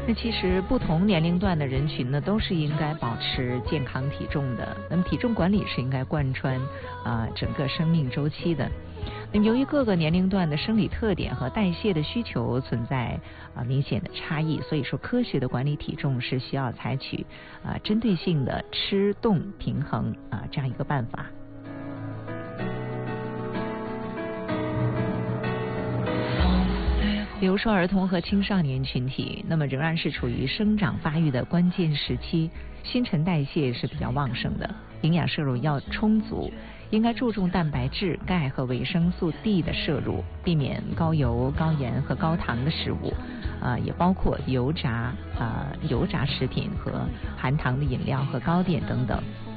那其实不同年龄段的人群呢，都是应该保持健康体重的。那么体重管理是应该贯穿整个生命周期的。那么由于各个年龄段的生理特点和代谢的需求存在明显的差异，所以说科学的管理体重是需要采取针对性的吃动平衡这样一个办法。比如说儿童和青少年群体，那么仍然是处于生长发育的关键时期，新陈代谢是比较旺盛的，营养摄入要充足，应该注重蛋白质、钙和维生素 D 的摄入，避免高油、高盐和高糖的食物，也包括油炸食品和含糖的饮料和糕点等等。